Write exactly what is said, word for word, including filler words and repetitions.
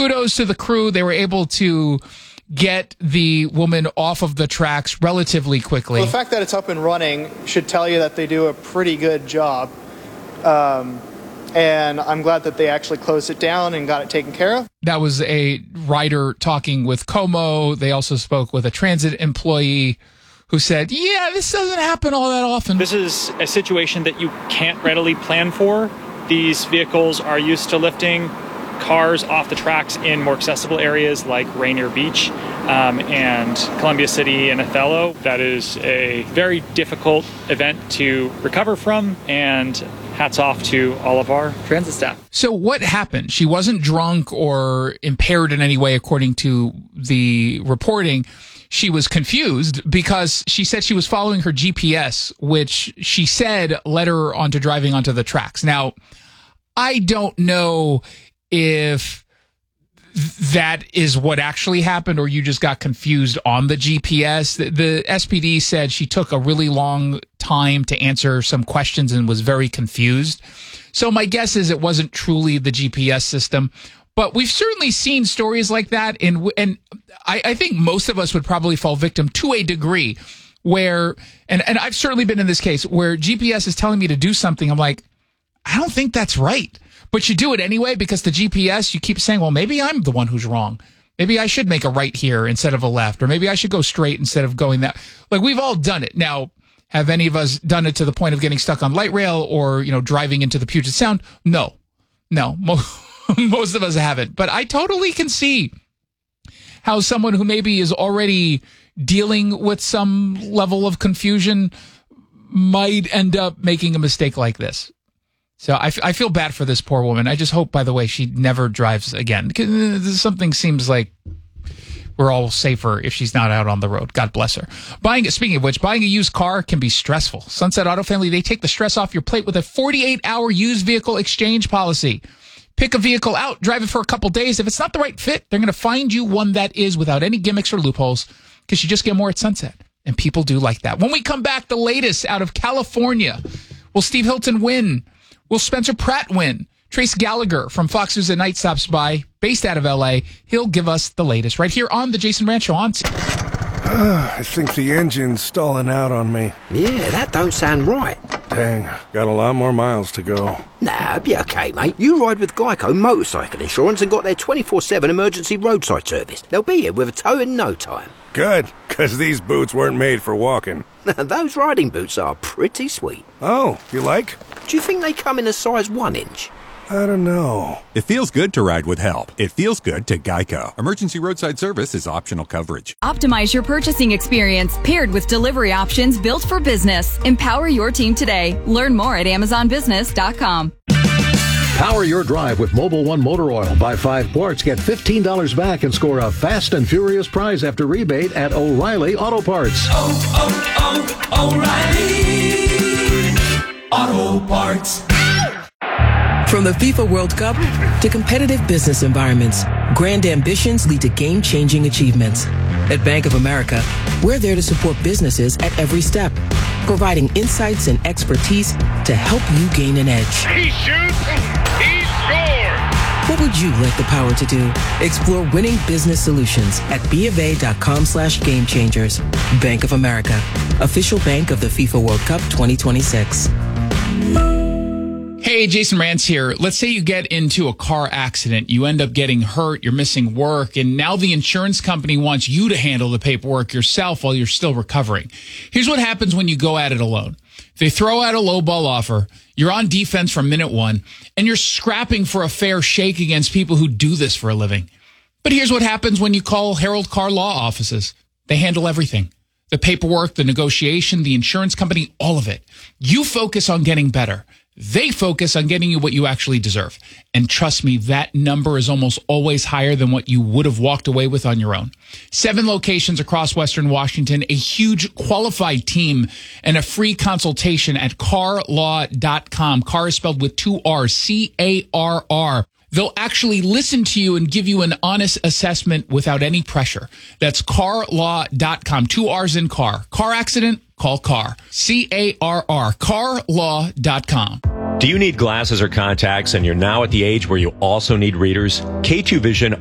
kudos to the crew. They were able to get the woman off of the tracks relatively quickly. Well, the fact that it's up and running should tell you that they do a pretty good job. Um, and I'm glad that they actually closed it down and got it taken care of. That was a rider talking with Como. They also spoke with a transit employee who said, yeah, this doesn't happen all that often. This is a situation that you can't readily plan for. These vehicles are used to lifting cars off the tracks in more accessible areas like Rainier Beach um, and Columbia City and Othello. That is a very difficult event to recover from, and hats off to all of our transit staff. So what happened? She wasn't drunk or impaired in any way, according to the reporting. She was confused because she said she was following her G P S, which she said led her onto driving onto the tracks. Now, I don't know if that is what actually happened or you just got confused on the G P S. The, the S P D said she took a really long time to answer some questions and was very confused. So my guess is it wasn't truly the G P S system. But we've certainly seen stories like that, in, and I, I think most of us would probably fall victim to a degree where, and, and I've certainly been in this case, where G P S is telling me to do something. I'm like, I don't think that's right. But you do it anyway because the G P S, you keep saying, well, maybe I'm the one who's wrong. Maybe I should make a right here instead of a left, or maybe I should go straight instead of going that. Like, we've all done it. Now, have any of us done it to the point of getting stuck on light rail or, you know, driving into the Puget Sound? No. No. Most of us haven't. But I totally can see how someone who maybe is already dealing with some level of confusion might end up making a mistake like this. So I, f- I feel bad for this poor woman. I just hope, by the way, she never drives again. Because something seems like we're all safer if she's not out on the road. God bless her. Buying, speaking of which, buying a used car can be stressful. Sunset Auto Family, they take the stress off your plate with a forty-eight hour used vehicle exchange policy. Pick a vehicle out, drive it for a couple days. If it's not the right fit, they're going to find you one that is without any gimmicks or loopholes because you just get more at Sunset. And people do like that. When we come back, the latest out of California. Will Steve Hilton win? Will Spencer Pratt win? Trace Gallagher from Fox News at Night stops by, based out of L A. He'll give us the latest right here on the Jason Rant Show on. I think the engine's stalling out on me. Yeah, that don't sound right. Dang, got a lot more miles to go. Nah, be okay, mate. You ride with Geico Motorcycle Insurance and got their twenty-four seven emergency roadside service. They'll be here with a tow in no time. Good, because these boots weren't made for walking. Those riding boots are pretty sweet. Oh, you like? Do you think they come in a size one inch? I don't know. It feels good to ride with help. It feels good to Geico. Emergency roadside service is optional coverage. Optimize your purchasing experience paired with delivery options built for business. Empower your team today. Learn more at amazon business dot com. Power your drive with Mobil one Motor Oil. Buy five quarts, get fifteen dollars back and score a fast and furious prize after rebate at O'Reilly Auto Parts. Oh, oh, oh, O'Reilly Auto Parts. From the FIFA World Cup to competitive business environments, grand ambitions lead to game-changing achievements. At Bank of America, we're there to support businesses at every step, providing insights and expertise to help you gain an edge. He shoots, he scores! What would you like the power to do? Explore winning business solutions at bofa.com slash game changers. Bank of America, official bank of the FIFA World Cup twenty twenty-six. Hey, Jason Rantz here. Let's say you get into a car accident. You end up getting hurt. You're missing work. And now the insurance company wants you to handle the paperwork yourself while you're still recovering. Here's what happens when you go at it alone. They throw out a lowball offer. You're on defense from minute one, and you're scrapping for a fair shake against people who do this for a living. But here's what happens when you call Harold Carr Law Offices. They handle everything. The paperwork, the negotiation, the insurance company, all of it. You focus on getting better. They focus on getting you what you actually deserve. And trust me, that number is almost always higher than what you would have walked away with on your own. Seven locations across Western Washington, a huge qualified team, and a free consultation at carr law dot com. Carr is spelled with two R's, C A R R. They'll actually listen to you and give you an honest assessment without any pressure. That's carr law dot com. Two R's in car. Car accident? Call Carr. C A R R. carr law dot com. Do you need glasses or contacts and you're now at the age where you also need readers? K two Vision